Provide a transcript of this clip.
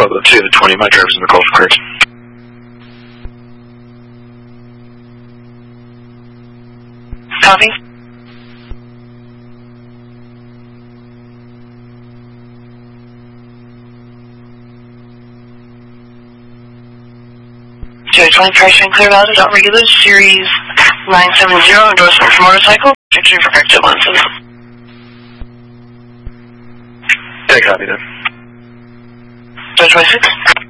to the 20. My driver's in the Gulf Coast. Copy. Joey 20, Priceline clear valid, regular, series 970, endorsement for motorcycle, picture for corrected lenses. Yeah, copy that. Joey 26.